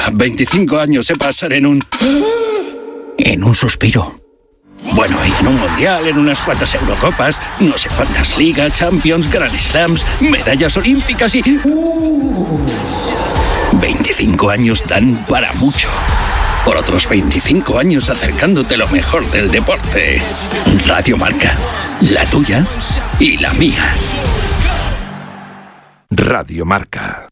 25 años se pasan en un suspiro. Bueno, y en un mundial, en unas cuantas Eurocopas, no sé cuántas ligas, Champions, Grand Slams, medallas olímpicas y... 25 años dan para mucho. Por otros 25 años acercándote lo mejor del deporte. Radio Marca, la tuya y la mía. Radio Marca.